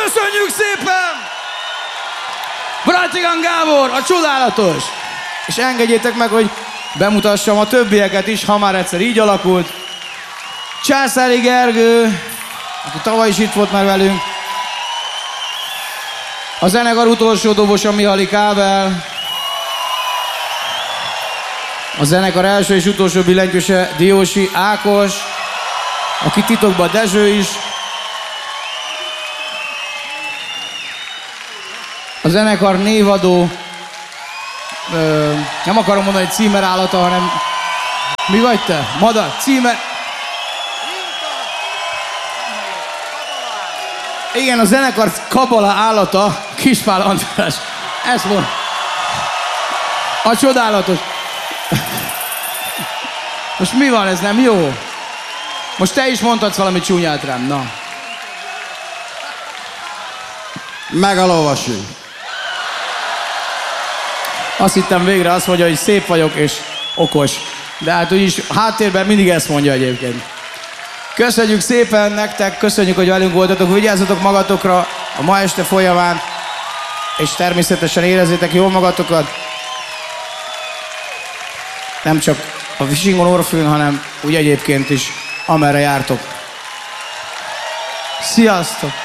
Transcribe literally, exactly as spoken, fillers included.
Köszönjük szépen! Bratygan Gábor, a csodálatos! És engedjétek meg, hogy bemutassam a többieket is, ha már egyszer így alakult. Császári Gergő, aki tavaly is itt volt már velünk. A zenekar utolsó dobosa Mihály Kábel. A zenekar első és utolsó billentyűse Diósi Ákos, aki titokban Dezső is. A zenekar névadó, ö, nem akarom mondani, hogy címerállata, hanem... Mi vagy te? Madar? Címer... Igen, a zenekar kabala állata, Kispál András. Ezt mond. A csodálatos. Most mi van, ez nem jó? Most te is mondhatsz valami csúnyát rám, na. Megalolvasunk. Azt hittem végre azt mondja, hogy szép vagyok és okos. De hát úgyis háttérben mindig ezt mondja egyébként. Köszönjük szépen nektek, köszönjük, hogy velünk voltatok, vigyázzatok magatokra a ma este folyamán, és természetesen érezzétek jól magatokat. Nem csak a Visingon Orfűn, hanem úgy egyébként is, amerre jártok. Sziasztok!